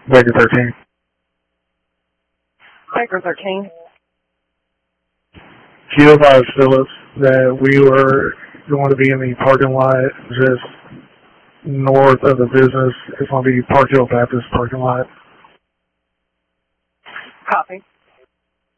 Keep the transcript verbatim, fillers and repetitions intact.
Baker thirteen. Baker thirteen. He advised Phillips that we were going to be in the parking lot just north of the business. It's going to be Park Hill Baptist parking lot. Copy.